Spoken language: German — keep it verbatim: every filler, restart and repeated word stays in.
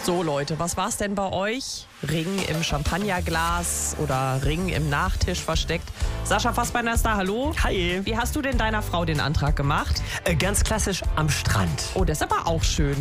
So Leute, was war's denn bei euch? Ring im Champagnerglas oder Ring im Nachtisch versteckt? Sascha Fassbeiner ist da, hallo. Hi. Wie hast du denn deiner Frau den Antrag gemacht? Äh, ganz klassisch am Strand. Oh, das ist aber auch schön.